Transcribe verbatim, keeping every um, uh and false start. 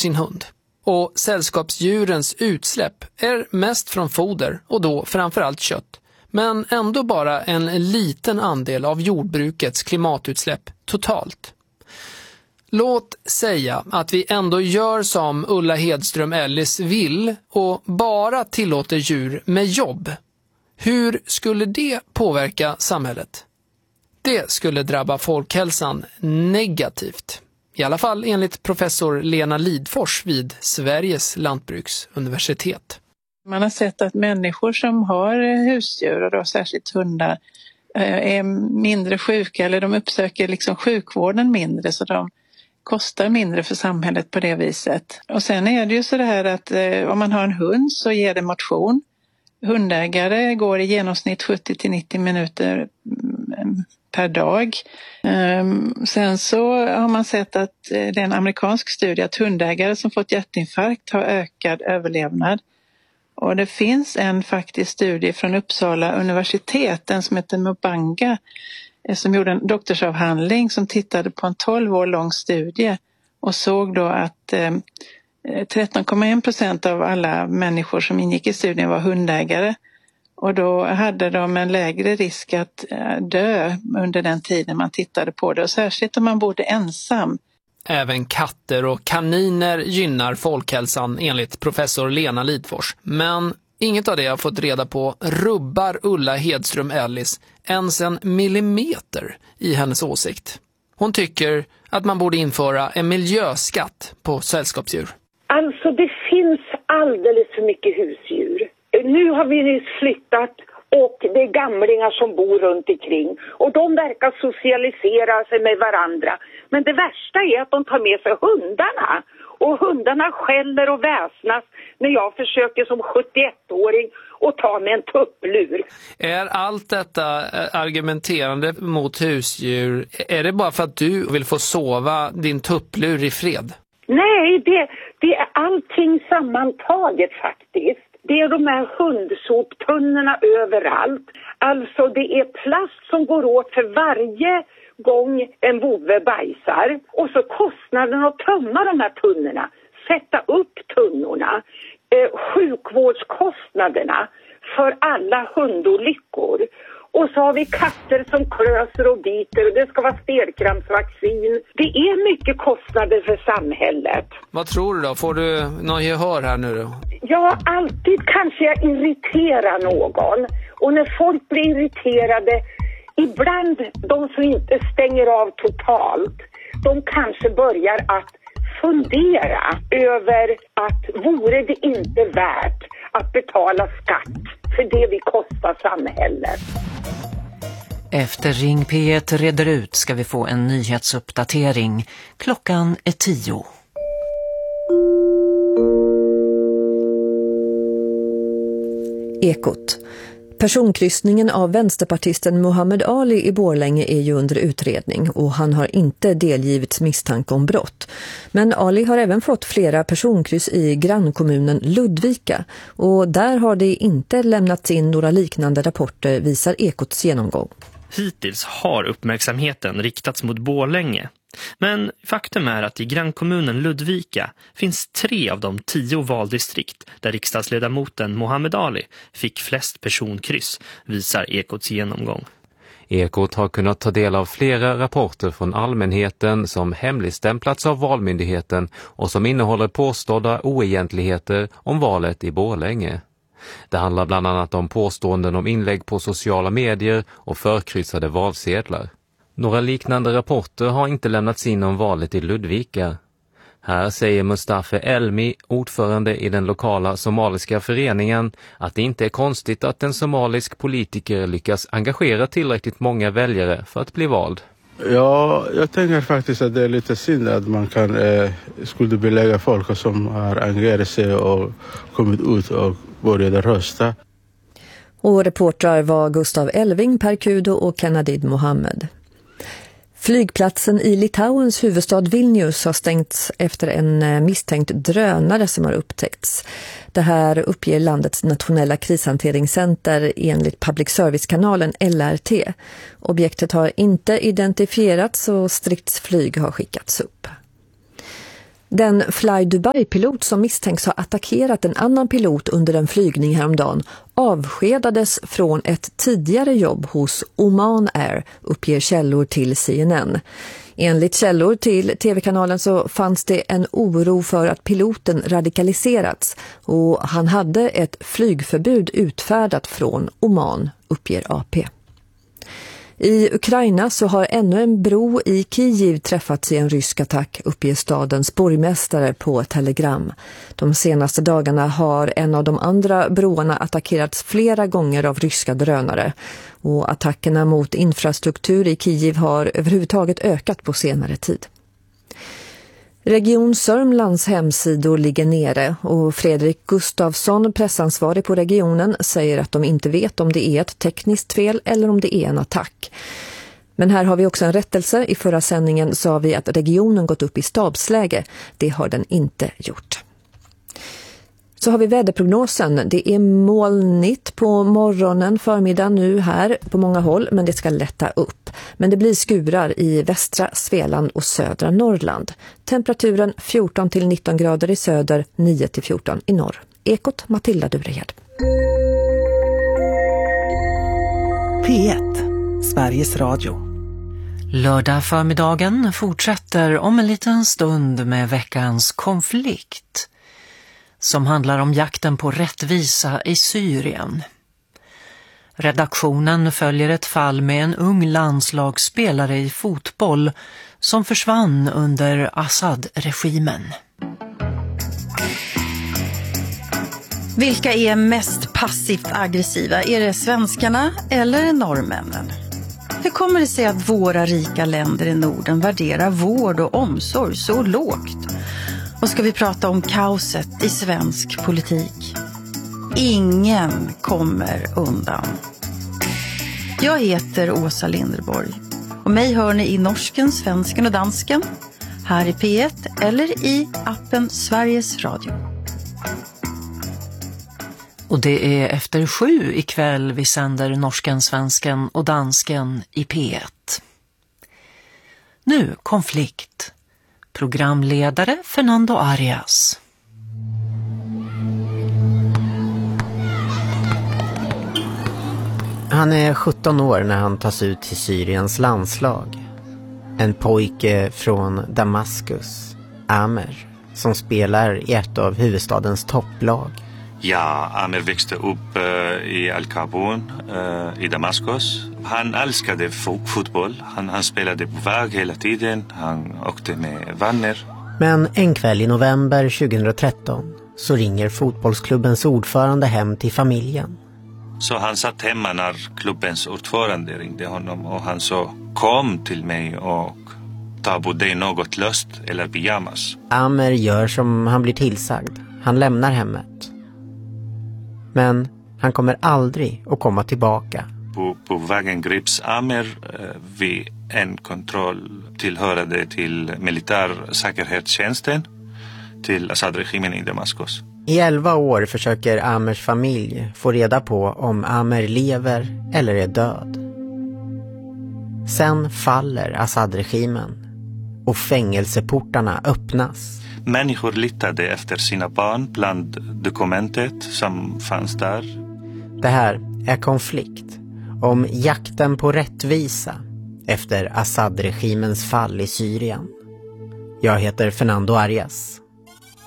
sin hund. Och sällskapsdjurens utsläpp är mest från foder och då framförallt kött. Men ändå bara en liten andel av jordbrukets klimatutsläpp totalt. Låt säga att vi ändå gör som Ulla Hedström Ellis vill och bara tillåter djur med jobb. Hur skulle det påverka samhället? Det skulle drabba folkhälsan negativt. I alla fall enligt professor Lena Lidfors vid Sveriges lantbruksuniversitet. Man har sett att människor som har husdjur och då särskilt hundar är mindre sjuka, eller de uppsöker liksom sjukvården mindre, så de kostar mindre för samhället på det viset. Och sen är det ju så här att eh, om man har en hund så ger det motion. Hundägare går i genomsnitt sjuttio till nittio minuter per dag. Um, sen så har man sett att eh, det är en amerikansk studie att hundägare som fått hjärtinfarkt har ökad överlevnad. Och det finns en faktisk studie från Uppsala universitet, den som heter Mubanga, som gjorde en doktorsavhandling som tittade på en tolv år lång studie och såg då att eh, tretton komma en procent av alla människor som ingick i studien var hundägare, och då hade de en lägre risk att eh, dö under den tiden man tittade på det, och särskilt om man bodde ensam. Även katter och kaniner gynnar folkhälsan enligt professor Lena Lidfors. Men inget av det jag fått reda på rubbar Ulla Hedström Ellis ens en millimeter i hennes åsikt. Hon tycker att man borde införa en miljöskatt på sällskapsdjur. Alltså det finns alldeles för mycket husdjur. Nu har vi nyss flyttat och det är gamlingar som bor runt omkring. Och de verkar socialisera sig med varandra. Men det värsta är att de tar med sig hundarna. Och hundarna skäller och väsnas när jag försöker som sjuttioettåring att ta med en tupplur. Är allt detta argumenterande mot husdjur, är det bara för att du vill få sova din tupplur i fred? Nej, det, det är allting sammantaget faktiskt. Det är de här hundsoptunnorna överallt. Alltså det är plast som går åt för varje gång en vovve bajsar. Och så kostnaden att tömma de här tunnorna, sätta upp tunnorna, eh, sjukvårdskostnaderna för alla hundolyckor. Och så har vi katter som klöser och biter och det ska vara stelkrampsvaccin. Det är mycket kostnader för samhället. Vad tror du då? Får du någon gehör här nu då? Ja, alltid kanske jag irriterar någon. Och när folk blir irriterade, ibland de som inte stänger av totalt, de kanske börjar att fundera över att vore det inte värt att betala skatt för det vi kostar samhället. Efter Ring P ett reder ut ska vi få en nyhetsuppdatering. Klockan är tio. Ekot. Personkryssningen av vänsterpartisten Muhammed Ali i Borlänge är ju under utredning och han har inte delgivits misstanke om brott. Men Ali har även fått flera personkryss i grannkommunen Ludvika och där har det inte lämnats in några liknande rapporter, visar Ekots genomgång. Hittills har uppmärksamheten riktats mot Borlänge. Men faktum är att i grannkommunen Ludvika finns tre av de tio valdistrikt där riksdagsledamoten Muhammed Ali fick flest personkryss, visar Ekots genomgång. Ekot har kunnat ta del av flera rapporter från allmänheten som hemligstämplats av Valmyndigheten och som innehåller påstådda oegentligheter om valet i Borlänge. Det handlar bland annat om påståenden om inlägg på sociala medier och förkryssade valsedlar. Några liknande rapporter har inte lämnats in om valet i Ludvika. Här säger Mustafa Elmi, ordförande i den lokala somaliska föreningen, att det inte är konstigt att en somalisk politiker lyckas engagera tillräckligt många väljare för att bli vald. Ja, jag tänker faktiskt att det är lite synd att man kan eh, skuldbelägga folk som har engagerat sig och kommit ut och började rösta. Och reportrar var Gustav Elving, Per Kudo och Kennadid Mohammed. Flygplatsen i Litauens huvudstad Vilnius har stängts efter en misstänkt drönare som har upptäckts. Det här uppger landets nationella krishanteringscenter enligt public service-kanalen L R T. Objektet har inte identifierats och stridsflyg har skickats upp. Den Fly Dubai-pilot som misstänks ha attackerat en annan pilot under en flygning häromdagen avskedades från ett tidigare jobb hos Oman Air, uppger källor till C N N. Enligt källor till tv-kanalen så fanns det en oro för att piloten radikaliserats och han hade ett flygförbud utfärdat från Oman, uppger A P. I Ukraina så har ännu en bro i Kiev träffats i en rysk attack, uppger stadens borgmästare på Telegram. De senaste dagarna har en av de andra broarna attackerats flera gånger av ryska drönare. Och attackerna mot infrastruktur i Kiev har överhuvudtaget ökat på senare tid. Region Sörmlands hemsidor ligger nere och Fredrik Gustafsson, pressansvarig på regionen, säger att de inte vet om det är ett tekniskt fel eller om det är en attack. Men här har vi också en rättelse. I förra sändningen sa vi att regionen gått upp i stabsläge. Det har den inte gjort. Så har vi väderprognosen. Det är molnigt på morgonen, förmiddag nu här på många håll, men det ska lätta upp. Men det blir skurar i västra Svealand och södra Norrland. Temperaturen fjorton till nitton grader i söder, nio till fjorton i norr. Ekot Matilda Durehed. P ett, Sveriges Radio. Lördag förmiddagen fortsätter om en liten stund med veckans konflikt, som handlar om jakten på rättvisa i Syrien. Redaktionen följer ett fall med en ung landslagsspelare i fotboll som försvann under Assad-regimen. Vilka är mest passivt aggressiva? Är det svenskarna eller norrmännen? Hur kommer det sig att våra rika länder i Norden värderar vård och omsorg så lågt? Och ska vi prata om kaoset i svensk politik? Ingen kommer undan. Jag heter Åsa Linderborg och mig hör ni i norsken, svensken och dansken, här i P ett eller i appen Sveriges Radio. Och det är efter sju ikväll vi sänder norsken, svensken och dansken i P ett. Nu konflikt. Programledare Fernando Arias. Han är sjutton år när han tas ut till Syriens landslag. En pojke från Damaskus, Amer, som spelar i ett av huvudstadens topplag. Ja, Amer växte upp uh, i Al-Kabun uh, i Damaskus. Han älskade fo- fotboll. Han, han spelade på väg hela tiden. Han åkte med vänner. Men en kväll i november tjugohundratretton så ringer fotbollsklubbens ordförande hem till familjen. Så han satt hemma när klubbens ordförande ringde honom och han sa: kom till mig och ta på dig något löst eller pyjamas. Amer gör som han blir tillsagd. Han lämnar hemmet. Men han kommer aldrig att komma tillbaka. På, på vägen grips Amer eh, vid en kontroll tillhörande till militärsäkerhetstjänsten till Assad-regimen i Damaskus. I elva år försöker Amers familj få reda på om Amer lever eller är död. Sen faller Assad-regimen och fängelseportarna öppnas. Människor letade efter sina barn bland dokumentet som fanns där. Det här är konflikt om jakten på rättvisa efter Assad-regimens fall i Syrien. Jag heter Fernando Arias.